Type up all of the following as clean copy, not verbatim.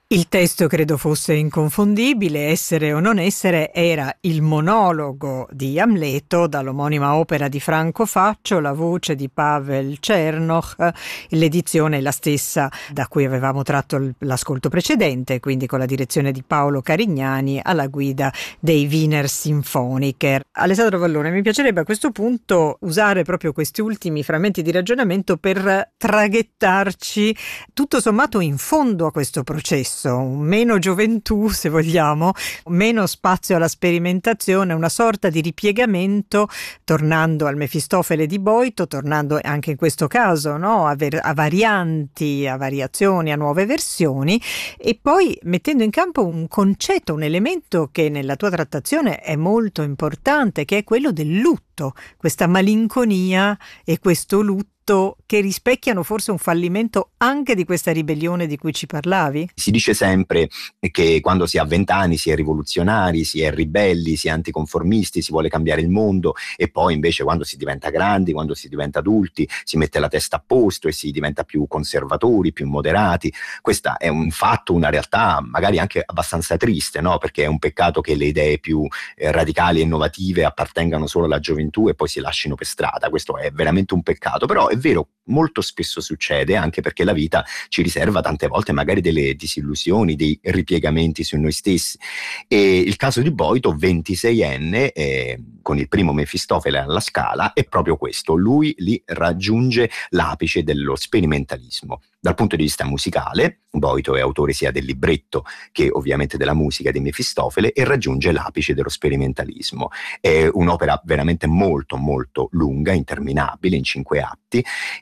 Il testo credo fosse inconfondibile, essere o non essere era il monologo di Amleto dall'omonima opera di Franco Faccio, la voce di Pavel Černoch, l'edizione è la stessa da cui avevamo tratto l'ascolto precedente, quindi con la direzione di Paolo Carignani alla guida dei Wiener Symphoniker. Alessandro Vallone, mi piacerebbe a questo punto usare proprio questi ultimi frammenti di ragionamento per traghettarci tutto sommato in fondo a questo processo. Meno gioventù, se vogliamo, meno spazio alla sperimentazione, una sorta di ripiegamento, tornando al Mefistofele di Boito, tornando anche in questo caso, no, a varianti, a variazioni, a nuove versioni, e poi mettendo in campo un concetto, un elemento che nella tua trattazione è molto importante, che è quello del lutto, questa malinconia e questo lutto che rispecchiano forse un fallimento anche di questa ribellione di cui ci parlavi? Si dice sempre che quando si ha 20 anni si è rivoluzionari, si è ribelli, si è anticonformisti, si vuole cambiare il mondo, e poi invece quando si diventa grandi, quando si diventa adulti, si mette la testa a posto e si diventa più conservatori, più moderati. Questo è un fatto, una realtà magari anche abbastanza triste, no? Perché è un peccato che le idee più radicali e innovative appartengano solo alla gioventù e poi si lasciano per strada. Questo è veramente un peccato, però è vero, molto spesso succede, anche perché la vita ci riserva tante volte magari delle disillusioni, dei ripiegamenti su noi stessi. E il caso di Boito, 26enne, con il primo Mefistofele alla Scala, è proprio questo. Lui lì raggiunge l'apice dello sperimentalismo. Dal punto di vista musicale, Boito è autore sia del libretto che ovviamente della musica di Mefistofele, e raggiunge l'apice dello sperimentalismo. È un'opera veramente molto molto lunga, interminabile, in 5 atti,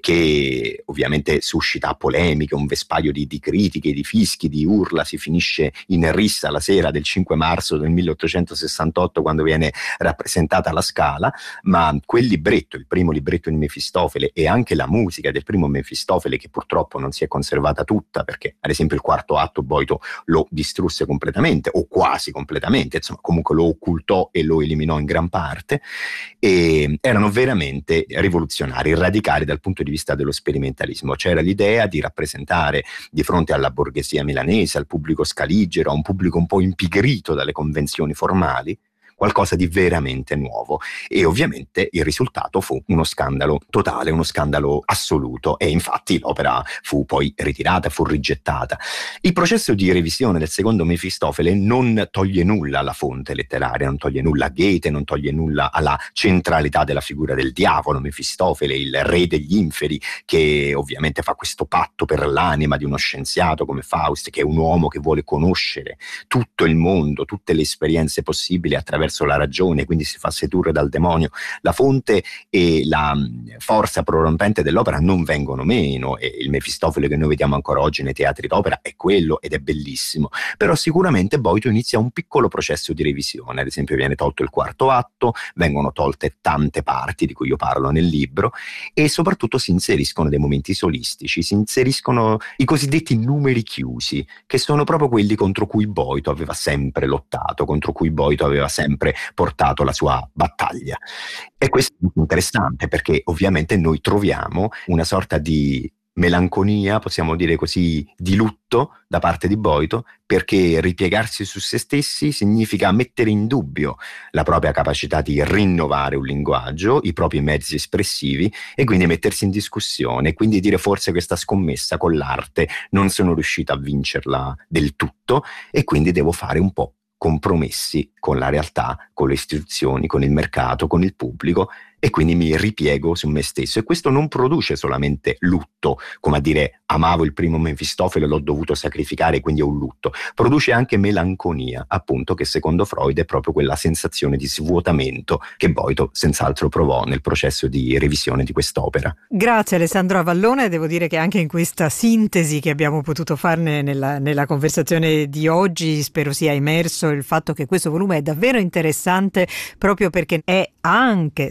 che ovviamente suscita polemiche, un vespaio di critiche, di fischi, di urla. Si finisce in rissa la sera del 5 marzo del 1868 quando viene rappresentata la Scala, ma quel libretto, il primo libretto di Mefistofele, e anche la musica del primo Mefistofele, che purtroppo non si è conservata tutta, perché ad esempio il quarto atto Boito lo distrusse completamente o quasi completamente, insomma comunque lo occultò e lo eliminò in gran parte, e erano veramente rivoluzionari, radicali dal punto di vista dello sperimentalismo. C'era l'idea di rappresentare di fronte alla borghesia milanese, al pubblico scaligero, a un pubblico un po' impigrito dalle convenzioni formali, qualcosa di veramente nuovo, e ovviamente il risultato fu uno scandalo totale, uno scandalo assoluto, e infatti l'opera fu poi ritirata, fu rigettata. Il processo di revisione del secondo Mefistofele non toglie nulla alla fonte letteraria, non toglie nulla a Goethe, non toglie nulla alla centralità della figura del diavolo, Mefistofele, il re degli inferi, che ovviamente fa questo patto per l'anima di uno scienziato come Faust, che è un uomo che vuole conoscere tutto il mondo, tutte le esperienze possibili attraverso la ragione, quindi si fa sedurre dal demonio. La fonte e la forza prorompente dell'opera non vengono meno, e il Mefistofele che noi vediamo ancora oggi nei teatri d'opera è quello, ed è bellissimo. Però sicuramente Boito inizia un piccolo processo di revisione. Ad esempio viene tolto il quarto atto, vengono tolte tante parti di cui io parlo nel libro, e soprattutto si inseriscono dei momenti solistici, si inseriscono i cosiddetti numeri chiusi, che sono proprio quelli contro cui Boito aveva sempre lottato, contro cui Boito aveva sempre portato la sua battaglia. E questo è interessante, perché ovviamente noi troviamo una sorta di melanconia, possiamo dire così, di lutto da parte di Boito, perché ripiegarsi su se stessi significa mettere in dubbio la propria capacità di rinnovare un linguaggio, i propri mezzi espressivi, e quindi mettersi in discussione, quindi dire: forse questa scommessa con l'arte non sono riuscito a vincerla del tutto, e quindi devo fare un po' compromessi con la realtà, con le istituzioni, con il mercato, con il pubblico, e quindi mi ripiego su me stesso. E questo non produce solamente lutto, come a dire: amavo il primo Mefistofele, l'ho dovuto sacrificare, quindi è un lutto. Produce anche melanconia, appunto, che secondo Freud è proprio quella sensazione di svuotamento che Boito senz'altro provò nel processo di revisione di quest'opera. Grazie Alessandro Avallone, devo dire che anche in questa sintesi che abbiamo potuto farne nella conversazione di oggi spero sia emerso il fatto che questo volume è davvero interessante, proprio perché è anche senz'altro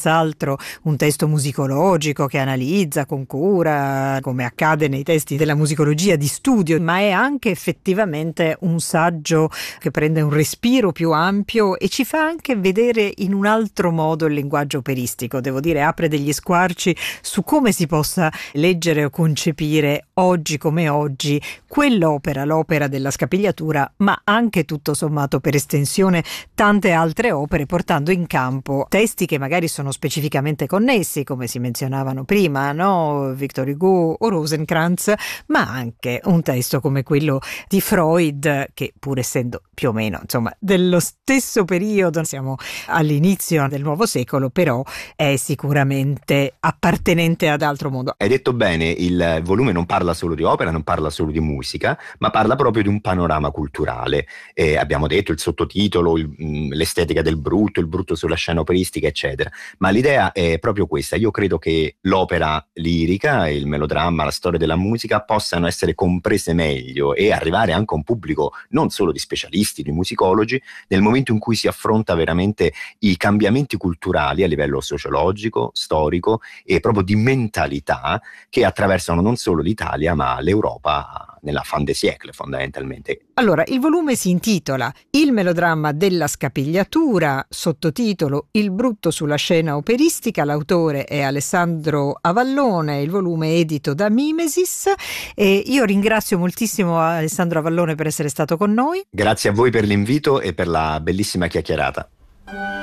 senz'altro un testo musicologico che analizza con cura, come accade nei testi della musicologia di studio, ma è anche effettivamente un saggio che prende un respiro più ampio e ci fa anche vedere in un altro modo il linguaggio operistico. Devo dire, apre degli squarci su come si possa leggere o concepire oggi come oggi quell'opera, l'opera della Scapigliatura, ma anche tutto sommato per estensione tante altre opere, portando in campo testi che magari sono specificamente connessi, come si menzionavano prima, no? Victor Hugo o Rosencrantz, ma anche un testo come quello di Freud, che pur essendo più o meno, insomma, dello stesso periodo, siamo all'inizio del nuovo secolo, però è sicuramente appartenente ad altro mondo. Hai detto bene, il volume non parla solo di opera, non parla solo di musica, ma parla proprio di un panorama culturale. Abbiamo detto il sottotitolo, l'estetica del brutto, il brutto sulla scena operistica, eccetera. Ma l'idea è proprio questa. Io credo che l'opera lirica, il melodramma, la storia della musica possano essere comprese meglio e arrivare anche a un pubblico non solo di specialisti, di musicologi, nel momento in cui si affronta veramente i cambiamenti culturali a livello sociologico, storico e proprio di mentalità che attraversano non solo l'Italia ma l'Europa nella fin des siècles fondamentalmente. Allora, il volume si intitola Il melodramma della Scapigliatura, sottotitolo Il brutto sulla scena operistica, l'autore è Alessandro Avallone, il volume è edito da Mimesis e io ringrazio moltissimo Alessandro Avallone per essere stato con noi. Grazie a voi per l'invito e per la bellissima chiacchierata.